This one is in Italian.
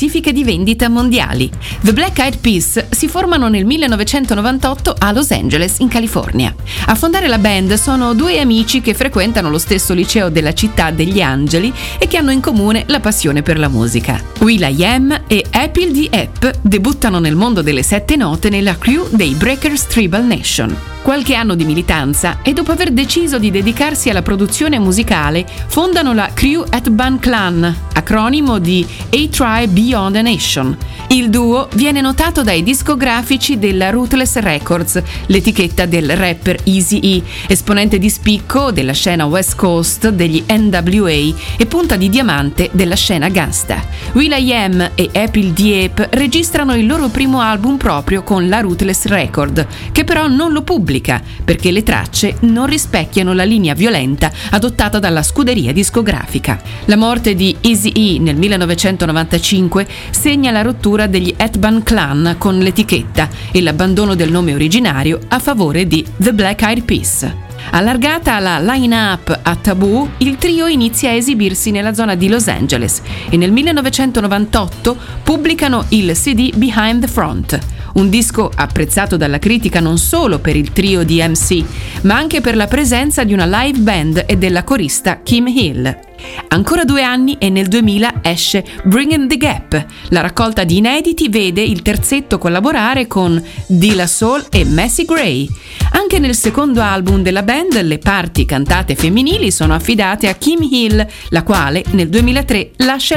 classifiche di vendita mondiali. The Black Eyed Peas si formano nel 1998 a Los Angeles, in California. A fondare la band sono due amici che frequentano lo stesso liceo della città degli Angeli e che hanno in comune la passione per la musica. will.i.am e Apple D. App debuttano nel mondo delle sette note nella crew dei Breakers Tribal Nation. Qualche anno di militanza e dopo aver deciso di dedicarsi alla produzione musicale, fondano la Crew at Ban Clan, acronimo di A Tribe Beyond a Nation. Il duo viene notato dai discografici della Ruthless Records, l'etichetta del rapper Eazy-E, esponente di spicco della scena West Coast degli NWA e punta di diamante della scena gangsta. will.i.am e Apple D. App registrano il loro primo album proprio con la Ruthless Record, che però non lo pubblica perché le tracce non rispecchiano la linea violenta adottata dalla scuderia discografica. La morte di Eazy-E nel 1995 segna la rottura degli At-Ban Clan con l'etichetta e l'abbandono del nome originario a favore di The Black Eyed Peas. Allargata la line-up a Taboo, il trio inizia a esibirsi nella zona di Los Angeles e nel 1998 pubblicano il CD Behind the Front, un disco apprezzato dalla critica non solo per il trio di MC, ma anche per la presenza di una live band e della corista Kim Hill. Ancora 2 anni e nel 2000 esce Bringing the Gap. La raccolta di inediti vede il terzetto collaborare con De La Soul e Macy Gray. Anche nel secondo album della band le parti cantate femminili sono affidate a Kim Hill, la quale nel 2003 lascia